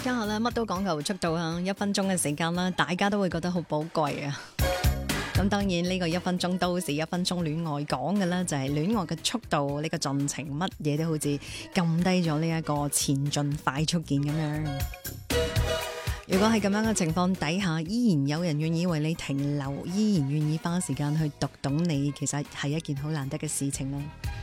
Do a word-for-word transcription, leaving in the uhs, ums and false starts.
家下咧乜都講求速度啊，一分鐘嘅時間啦，大家都會覺得好寶貴啊。咁當然呢個一分鐘都是一分鐘戀愛講嘅啦，就係戀愛嘅速度呢個進程，乜嘢都好似撳低咗呢一個前進快速鍵咁樣。如果係咁樣嘅情況底下，依然有人願意為你停留，依然願意花時間去讀懂你，其實係一件好難得嘅事情啦。